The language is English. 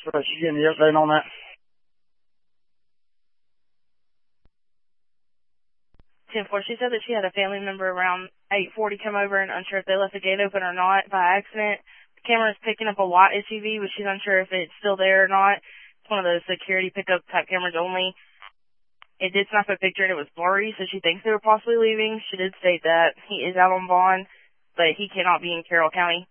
She getting the update on that. 10-4, she said that she had a family member around 8:40 come over and unsure if they left the gate open or not by accident. The camera is picking up a white SUV, but she's unsure if it's still there or not. It's one of those security pickup type cameras only. It did snap a picture and it was blurry, so she thinks they were possibly leaving. She did state that he is out on bond, but he cannot be in Carroll County.